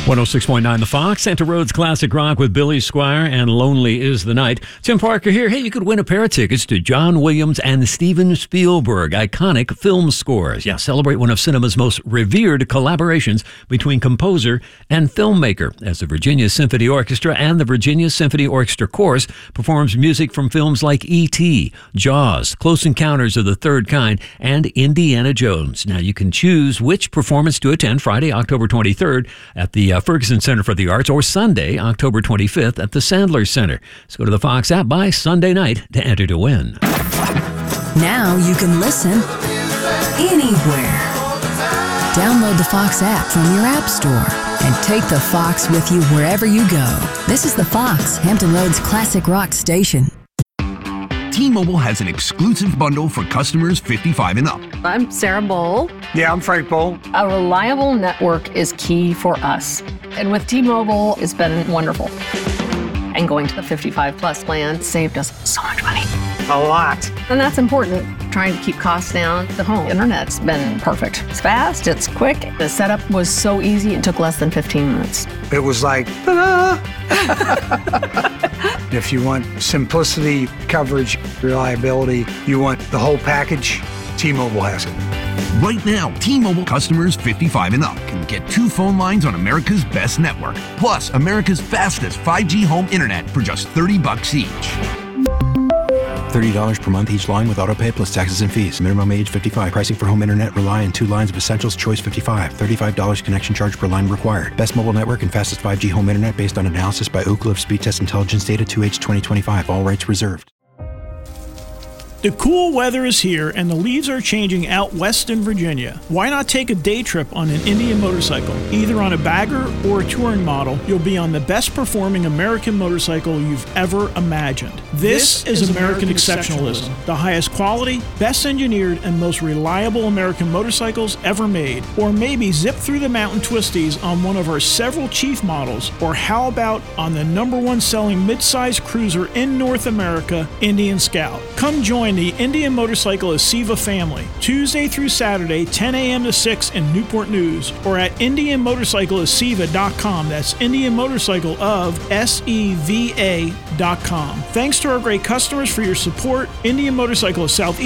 106.9 The Fox, Santa Road's Classic Rock with Billy Squier and Lonely is the Night. Tim Parker here. Hey, you could win a pair of tickets to John Williams and Steven Spielberg, iconic film scores. Yeah, celebrate one of cinema's most revered collaborations between composer and filmmaker as the Virginia Symphony Orchestra and the Virginia Symphony Orchestra Chorus performs music from films like E.T., Jaws, Close Encounters of the Third Kind, and Indiana Jones. Now, you can choose which performance to attend Friday, October 23rd at the Ferguson Center for the Arts, or Sunday, October 25th at the Sandler Center. So go to the Fox app by Sunday night to enter to win. Now you can listen anywhere. Download the Fox app from your app store and take the Fox with you wherever you go. This is the Fox, Hampton Roads Classic Rock Station. T-Mobile has an exclusive bundle for customers 55 and up. I'm Sarah Bowl. Yeah, I'm Frank Bowl. A reliable network is key for us. And with T-Mobile, it's been wonderful. And going to the 55 plus plan saved us so much money. A lot. And that's important, trying to keep costs down. The home internet's been perfect. It's fast, it's quick. The setup was so easy, it took less than 15 minutes. It was like, ta-da! If you want simplicity, coverage, reliability, you want the whole package, T-Mobile has it. Right now, T-Mobile customers 55 and up can get 2 phone lines on America's best network, plus America's fastest 5G home internet for just $30 each. $30 per month each line with autopay plus taxes and fees. Minimum age 55. Pricing for home internet rely on 2 lines of Essentials Choice 55. $35 connection charge per line required. Best mobile network and fastest 5G home internet based on analysis by Oak Cliff Speed Test Intelligence Data 2H 2025. All rights reserved. The cool weather is here and the leaves are changing out west in Virginia. Why not take a day trip on an Indian motorcycle? Either on a bagger or a touring model, you'll be on the best performing American motorcycle you've ever imagined. This is American exceptionalism. The highest quality, best engineered, and most reliable American motorcycles ever made. Or maybe zip through the mountain twisties on one of our several Chief models. Or how about on the #1 selling midsize cruiser in North America, Indian Scout. Come join the Indian Motorcycle Aceva family, Tuesday through Saturday, 10 a.m. to 6 in Newport News, or at IndianMotorcycleAceva.com. That's Indian Motorcycle of SEVA.com. Thanks to our great customers for your support. Indian Motorcycle of Southeast